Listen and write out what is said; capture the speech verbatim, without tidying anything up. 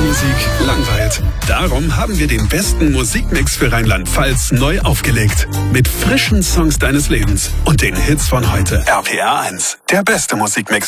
Musik langweilt. Darum haben wir den besten Musikmix für Rheinland-Pfalz neu aufgelegt. Mit frischen Songs deines Lebens und den Hits von heute. R P R eins, der beste Musikmix.